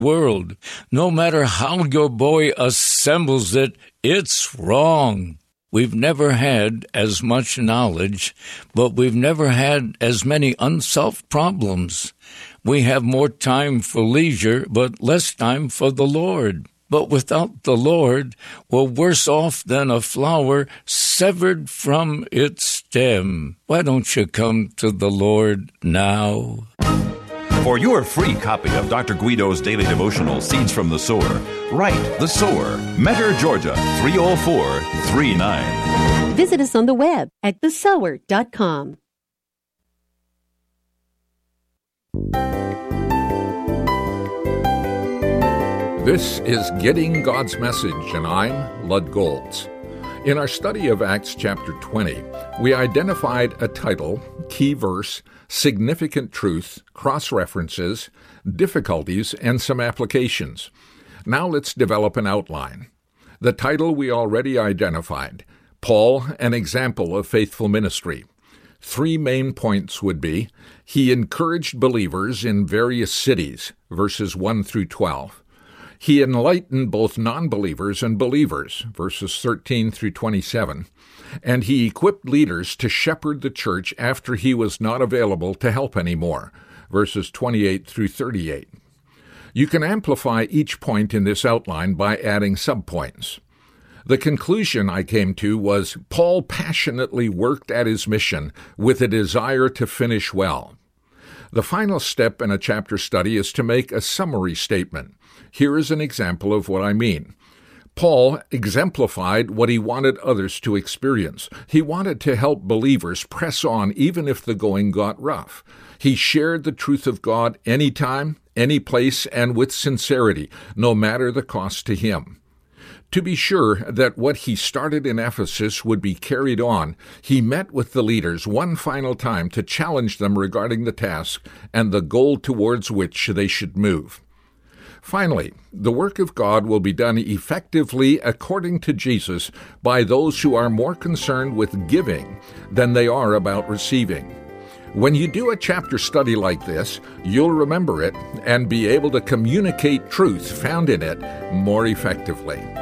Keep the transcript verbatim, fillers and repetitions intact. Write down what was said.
world. No matter how your boy assembles it, it's wrong. We've never had as much knowledge, but we've never had as many unsolved problems. We have more time for leisure, but less time for the Lord. But without the Lord, we're worse off than a flower severed from its stem. Why don't you come to the Lord now? For your free copy of Doctor Guido's daily devotional, Seeds from the Sower, write The Sower, Mentor, Georgia, three oh four three nine. Visit us on the web at the sower dot com. This is Getting God's Message, and I'm Lud Golds. In our study of Acts chapter twenty, we identified a title, key verse, significant truth, cross-references, difficulties, and some applications. Now let's develop an outline. The title we already identified, Paul, an example of faithful ministry. Three main points would be, he encouraged believers in various cities, verses one through twelve. He enlightened both non-believers and believers, verses thirteen through twenty-seven, and he equipped leaders to shepherd the church after he was not available to help anymore, verses twenty-eight through thirty-eight. You can amplify each point in this outline by adding subpoints. The conclusion I came to was Paul passionately worked at his mission with a desire to finish well. The final step in a chapter study is to make a summary statement. Here is an example of what I mean. Paul exemplified what he wanted others to experience. He wanted to help believers press on even if the going got rough. He shared the truth of God anytime, any place, and with sincerity, no matter the cost to him. To be sure that what he started in Ephesus would be carried on, he met with the leaders one final time to challenge them regarding the task and the goal towards which they should move. Finally, the work of God will be done effectively according to Jesus by those who are more concerned with giving than they are about receiving. When you do a chapter study like this, you'll remember it and be able to communicate truth found in it more effectively.